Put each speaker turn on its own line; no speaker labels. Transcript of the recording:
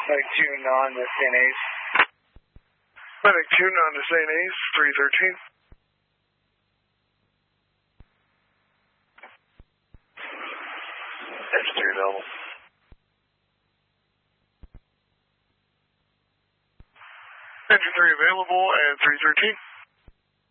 Medic 2 non to St. A's.
Medic 2 non to St. A's, 313.
Engine 3 available.
Engine 3 available and 313.